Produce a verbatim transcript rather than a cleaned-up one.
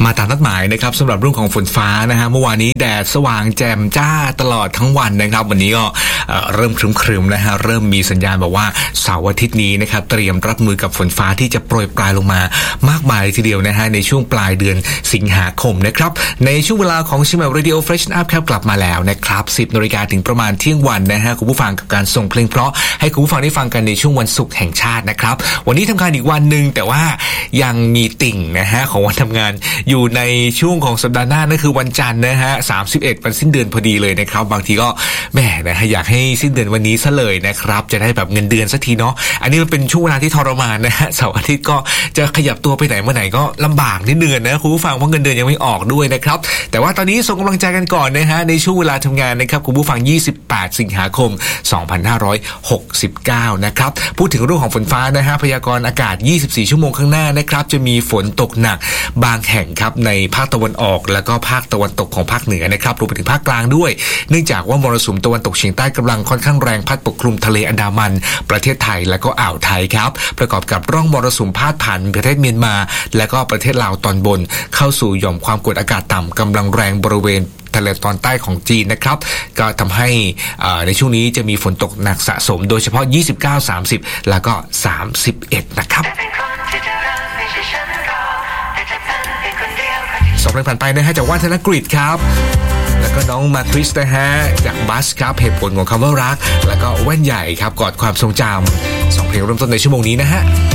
มาตามนัดหมายนะครับสำหรับเรื่องของฝนฟ้านะฮะเมื่อวานนี้แดดสว่างแจ่มจ้าตลอดทั้งวันนะครับวันนี้ก็เริ่มครึมๆนะฮะเริ่มมีสัญญาณแบบว่าเสาร์อาทิตย์นี้นะครับเตรียมรับมือกับฝนฟ้าที่จะโปรยปลายลงมามากมายทีเดียวนะฮะในช่วงปลายเดือนสิงหาคมนะครับในช่วงเวลาของชิมแมวเรดิโอเฟรชอัพครับกลับมาแล้วนะครับสิบนาฬิกาถึงประมาณเที่ยงวันนะฮะคุณผู้ฟังกับการส่งเพลงเพราะให้คุณผู้ฟังได้ฟังกันในช่วงวันศุกร์แห่งชาตินะครับวันนี้ทำงานอีกวันนึงแต่ว่ายังมีติ่งนะฮะของวันทำงานอยู่ในช่วงของสัปดาห์หน้านั่นคือวันจันทร์นะฮะสามสิบเอ็ดวันสิ้นเดือนพอดีเลยนะครับบางทีก็แหมนะฮะอยากให้สิ้นเดือนวันนี้ซะเลยนะครับจะได้แบบเงินเดือนสักทีเนาะอันนี้มันเป็นช่วงเวลาที่ทรมานนะฮะเสาร์อาทิตย์ก็จะขยับตัวไปไหนเมื่อไหร่ก็ลำบากนิดนึงนะคุณผู้ฟังเพราะเงินเดือนยังไม่ออกด้วยนะครับแต่ว่าตอนนี้ส่งกำลังใจกันก่อนนะฮะในช่วงเวลาทำงานนะครับคุณผู้ฟังยี่สิบแปดสิงหาคมสองพันห้าร้อยหกสิบเก้านะครับพูดถึงเรื่องของฝนฟ้านะฮะพยากรณ์อากาศยี่สิบสี่ชั่วโมงข้างหน้านะครับจะมีฝนตกหนักบางแห่งครับในภาคตะวันออกแล้วก็ภาคตะวันตกของภาคเหนือนะครับรวมไปถึงภาคกลางด้วยเนื่องจากว่ามรสุมตะวันตกเฉียงใต้กำลังค่อนข้างแรงพัดปกคลุมทะเลอันดามันประเทศไทยและก็อ่าวไทยครับประกอบกับร่องมรสุมพาดผ่านประเทศเมียนมาและก็ประเทศลาวตอนบนเข้าสู่หย่อมความกดอากาศต่ำกำลังแรงบริเวณทะเลตอนใต้ของจีนนะครับก็ทำให้ในช่วงนี้จะมีฝนตกหนักสะสมโดยเฉพาะยี่สิบเก้า สามสิบแล้วก็สามสิบเอ็ดนะครับสองเพลงผ่านไปนะฮะจากว่านธนกฤษครับแล้วก็น้องมาทริสนะฮะจากบัสครับเหตุผลของคำว่ารักแล้วก็แว่นใหญ่ครับกอดความทรงจำสองเพลงเริ่มต้นในชั่วโมงนี้นะฮะ